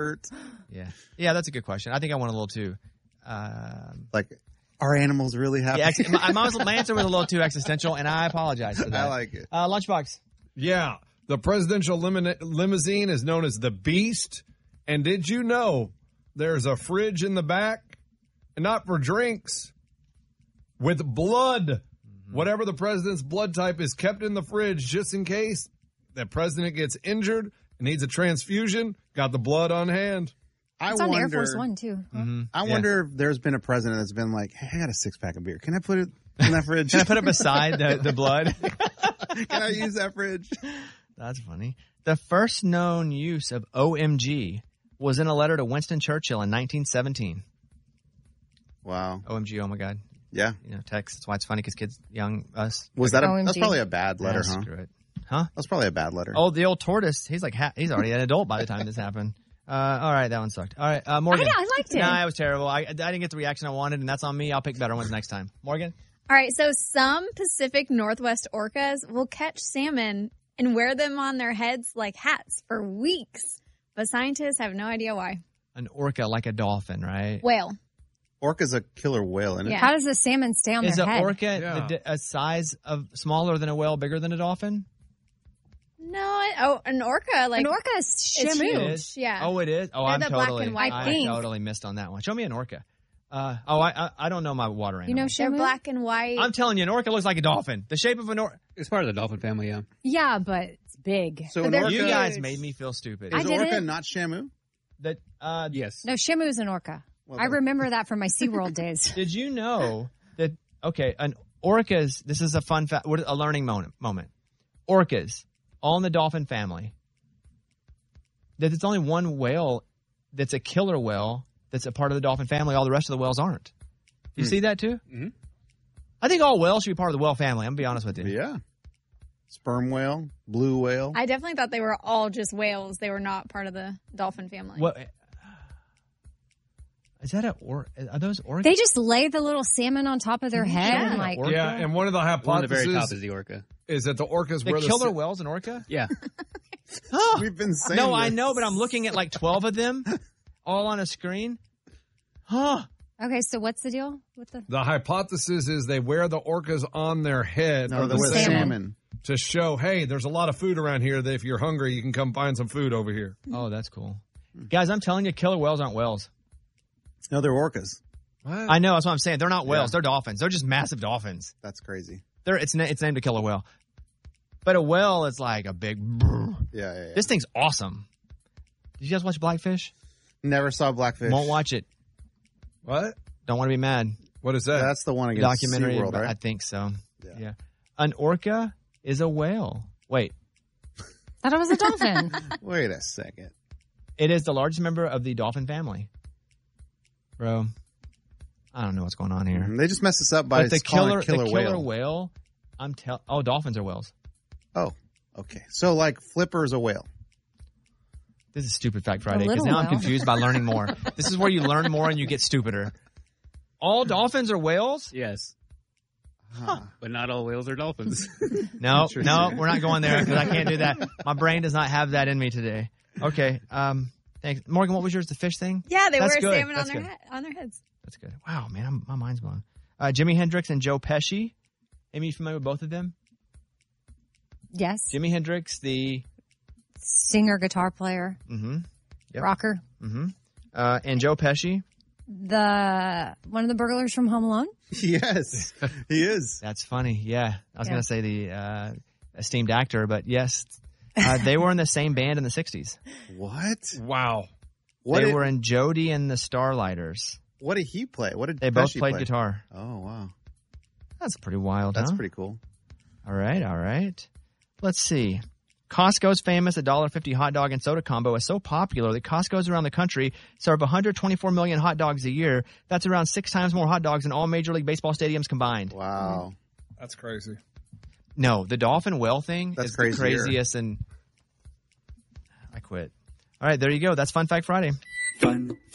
hurt. Yeah, that's a good question. I think I went a little too. Like, are animals really happy? Yeah, my answer was a little too existential, and I apologize for that. I like it. Lunchbox. Yeah, the presidential limousine is known as the Beast. And did you know there's a fridge in the back, and not for drinks, with blood? Mm-hmm. Whatever the president's blood type is kept in the fridge just in case the president gets injured and needs a transfusion. Got the blood on hand. It's on Air Force One, too. Mm-hmm. I wonder if there's been a president that's been like, hey, I got a 6-pack of beer. Can I put it in that fridge? Can I put it beside the blood? Can I use that fridge? That's funny. The first known use of OMG was in a letter to Winston Churchill in 1917. Wow. OMG, oh my God. Yeah. Text. That's why it's funny because kids, us. Was that that's probably a bad letter, huh? Screw it. Huh? That's probably a bad letter. Oh, the old tortoise. He's like, he's already an adult by the time this happened. All right, that one sucked. All right, Morgan. I liked it. Nah, it was terrible. I didn't get the reaction I wanted, and that's on me. I'll pick better ones next time. Morgan? All right, so some Pacific Northwest orcas will catch salmon and wear them on their heads like hats for weeks. But scientists have no idea why. An orca, like a dolphin, right? Whale. Orca's a killer whale, isn't it? Yeah. How does the salmon stay on Is their head? Is an orca a size of smaller than a whale, bigger than a dolphin? No, an orca, like... An orca is huge. Yeah. Oh, it is? Oh, They're I'm the totally... black and white. I totally missed on that one. Show me an orca. I don't know my water animals. You know They're black and white. I'm telling you, an orca looks like a dolphin. The shape of an orca... It's part of the dolphin family, yeah. Yeah, but it's big. So an orca, you guys made me feel stupid. Is an orca not Shamu? Yes. No, Shamu is an orca. I remember that from my SeaWorld days. Did you know that, an orcas, this is a fun fact, a learning moment. Orcas, all in the dolphin family, that it's only one whale that's a killer whale that's a part of the dolphin family. All the rest of the whales aren't. You see that too? Mm-hmm. I think all whales should be part of the whale family. I'm going to be honest with you. Yeah. Sperm whale, blue whale. I definitely thought they were all just whales. They were not part of the dolphin family. What? Is that are those orcas? They just lay the little salmon on top of their head and like. Yeah, and one of the hypotheses on the very top is the orca. Is that the orcas the were killer whales an orca? Yeah. We've been saying No, this. I know, but I'm looking at like 12 of them all on a screen. Huh. Okay, so what's the deal with The hypothesis is they wear the orcas on their head No, or the salmon to show, hey, there's a lot of food around here that if you're hungry, you can come find some food over here. Oh, that's cool. Guys, I'm telling you, killer whales aren't whales. No, they're orcas. What? I know, that's what I'm saying. They're not whales. Yeah. They're dolphins. They're just massive dolphins. That's crazy. It's named a killer whale. But a whale is like a big... Yeah. This thing's awesome. Did you guys watch Blackfish? Never saw Blackfish. Won't watch it. What? Don't want to be mad. What is that? That's the one against Documentary, SeaWorld, right? I think so. Yeah. An orca is a whale. Wait. Thought it was a dolphin. Wait a second. It is the largest member of the dolphin family. Bro, I don't know what's going on here. They just messed us up by But the calling killer whale. whale, dolphins are whales. Oh, okay. So like Flipper is a whale. This is Stupid Fact Friday because little now I'm whale. confused by learning more. This is where you learn more and you get stupider. All dolphins are whales? Yes. Huh. But not all whales are dolphins. No, we're not going there because I can't do that. My brain does not have that in me today. Okay. Thanks. Morgan, what was yours? The fish thing? Yeah, they That's wear good. salmon That's on good. on their heads. That's good. Wow, man, my mind's blown. Jimi Hendrix and Joe Pesci. Amy, you familiar with both of them? Yes. Jimi Hendrix, the Singer, guitar player, Yep. rocker. And Joe Pesci. One of the burglars from Home Alone. Yes, he is. That's funny. Yeah, I was going to say the esteemed actor, but yes, they were in the same band in the 60s. What? Wow. They were in Jody and the Starlighters. What did he play? What did They both Pesci played play? guitar. Oh, wow. That's pretty wild, That's huh? pretty cool. All right. Let's see. Costco's famous $1.50 hot dog and soda combo is so popular that Costco's around the country serve 124 million hot dogs a year. That's around 6 times more hot dogs than all Major League Baseball stadiums combined. Wow. That's crazy. No, the dolphin whale thing That's is the crazier. craziest, and I quit. All right, there you go. That's Fun Fact Friday. Fun